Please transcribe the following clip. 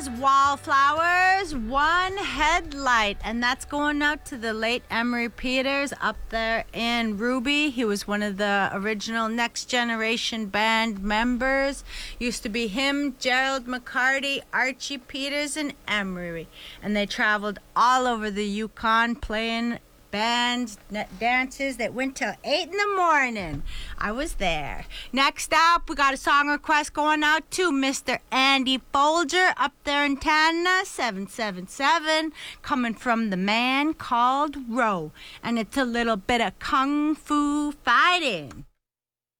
was Wallflowers, One Headlight, and that's going out to the late Emery Peters up there in Ruby. He was one of the original Next Generation band members. Used to be him, Gerald McCarty, Archie Peters, and Emery. And they traveled all over the Yukon playing bands, dances that went till 8 in the morning. I was there. Next up, we got a song request going out to Mr. Andy Folger up there in Tanna, 777, coming from the man called Ro. And it's a little bit of kung fu fighting.